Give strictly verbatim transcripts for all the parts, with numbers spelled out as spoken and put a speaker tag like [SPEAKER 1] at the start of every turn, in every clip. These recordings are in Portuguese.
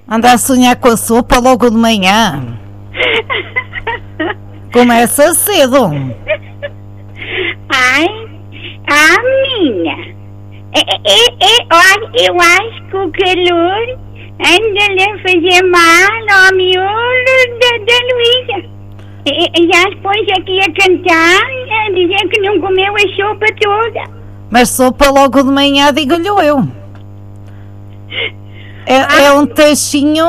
[SPEAKER 1] Anda a sonhar com a sopa logo de manhã. Começa cedo.
[SPEAKER 2] Ai, a menina. É, é, é, olha, eu acho que o calor anda-lhe a fazer mal ao miolo da, da Luísa. E, já depois aqui a cantar, a dizer que não comeu a sopa toda.
[SPEAKER 1] Mas sopa logo de manhã, digo-lhe eu. É, é um tachinho.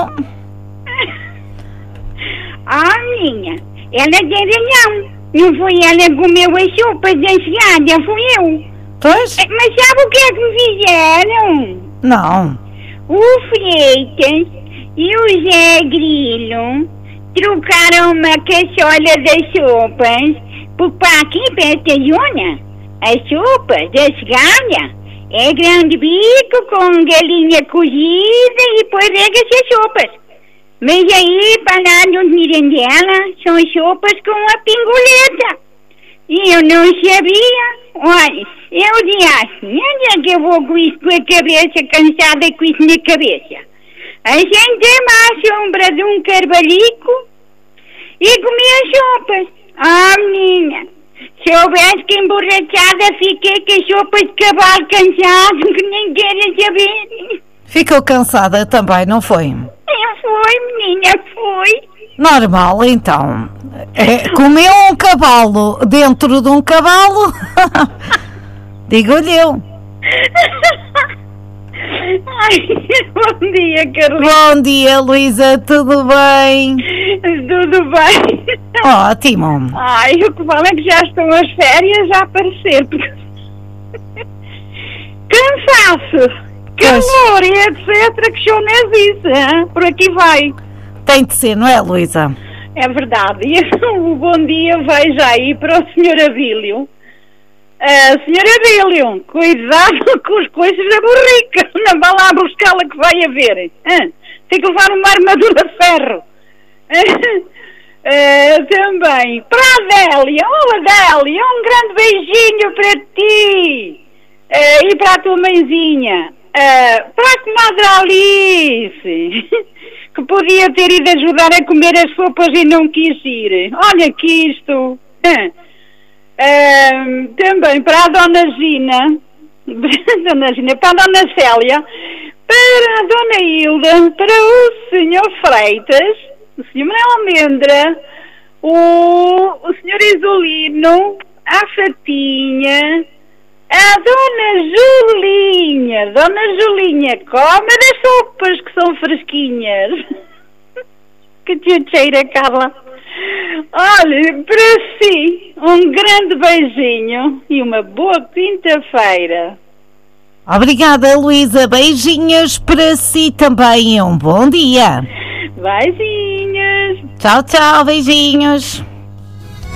[SPEAKER 2] Ah, minha, ela deve não. Não foi ela que comeu a sopa da chegada, fui eu.
[SPEAKER 1] Pois?
[SPEAKER 2] Mas sabe o que é que me fizeram?
[SPEAKER 1] Não.
[SPEAKER 2] O Freitas e o Zé Grilo trocaram uma caçola das sopas, porque para aqui perto da zona, as sopas da chegada é grande bico com galinha cozida e depois rega-se as sopas. Mas aí, para lá no Mirandela, são sopas com a pingoleta. E eu não sabia. Olha, eu disse assim, onde é que eu vou com isso, com a cabeça cansada com isso na cabeça? A gente à sombra de um carbalico e comia sopas. Ah, menina, se eu soubesse que emborrachada fiquei com as sopas de cavalo cansado, que nem quero saber.
[SPEAKER 1] Ficou cansada também, não foi?
[SPEAKER 2] Foi, menina, foi.
[SPEAKER 1] Normal, então. É, comeu um cavalo dentro de um cavalo? Digo-lhe eu.
[SPEAKER 2] Ai, bom dia, Carolina.
[SPEAKER 1] Bom dia, Luísa, tudo bem?
[SPEAKER 2] Tudo bem.
[SPEAKER 1] Ótimo.
[SPEAKER 2] Ai, o que vale é que já estão as férias a aparecer. Cansaço, calor e etcétera. Que show não existe, hein? Por aqui vai.
[SPEAKER 1] Tem de ser, não é, Luísa?
[SPEAKER 2] É verdade. E o bom dia vai já aí para o senhor Abílio. Uh, senhor Abílio, cuidado com as coisas da borrica. Não vá lá buscá-la que vai haver. Uh, tem que levar uma armadura de ferro. Uh, uh, também. Para a Adélia. Olá, Adélia. Um grande beijinho para ti. Uh, e para a tua mãezinha. Uh, para a comadre Alice. Que podia ter ido ajudar a comer as sopas e não quis ir. Olha que isto. Uh, uh, também para a Dona Gina. Dona Gina, para a Dona Célia. Para a Dona Hilda. Para o senhor Freitas. O senhor Manuel Almendra. O, o senhor Isolino. A Fatinha. A Dona Julinha, Dona Julinha, come das sopas que são fresquinhas. Que te cheira, Carla. Olha, para si, um grande beijinho e uma boa quinta-feira.
[SPEAKER 1] Obrigada, Luísa. Beijinhos para si também. Um bom dia.
[SPEAKER 2] Beijinhos.
[SPEAKER 1] Tchau, tchau. Beijinhos.